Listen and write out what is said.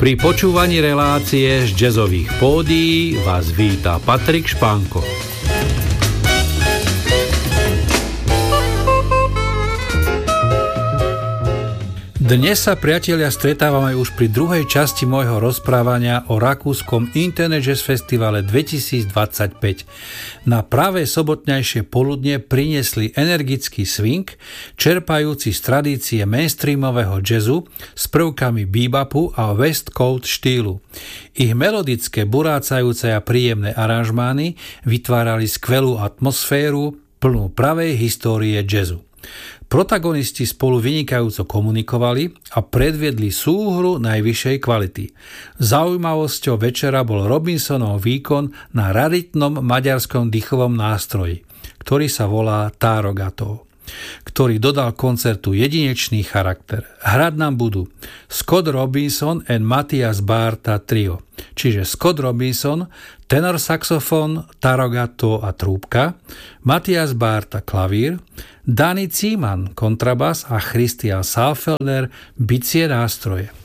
Pri počúvaní relácie z jazzových pódií vás víta Patrik Špánko. Dnes sa, priatelia, stretávame už pri druhej časti môjho rozprávania o rakúskom Internet Jazz Festivale 2025. Na práve sobotnejšie poludne priniesli energický swing, čerpajúci z tradície mainstreamového jazzu s prvkami bebopu a West Coast štýlu. Ich melodické, burácajúce a príjemné aranžmány vytvárali skvelú atmosféru, plnú pravej histórie jazzu. Protagonisti spolu vynikajúco komunikovali a predviedli súhru najvyššej kvality. Zaujímavosťou večera bol Robinsonov výkon na raritnom maďarskom dýchovom nástroji, ktorý sa volá Tarogato, ktorý dodal koncertu jedinečný charakter. Hrať nám budú Scott Robinson and Matthias Barta trio, čiže Scott Robinson, tenor saxofón, tarogato a trúbka, Matthias Barta klavír, Danny Ziemann kontrabas a Christian Saalfelder bicie nástroje.